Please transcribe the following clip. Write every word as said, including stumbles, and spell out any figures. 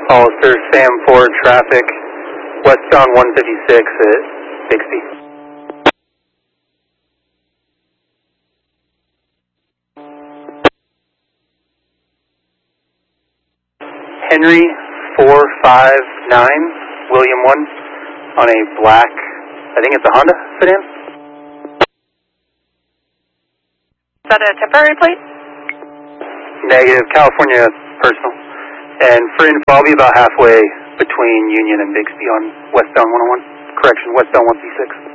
Hollister, Sam Ford traffic, westbound one fifty-six at Bixby. Henry four five nine, William one, on a black, I think it's a Honda sedan. Is that a temporary plate? Negative, California personal. And for info, I'll be about halfway between Union and Bixby on westbound one oh one. Correction, westbound one fifty-six.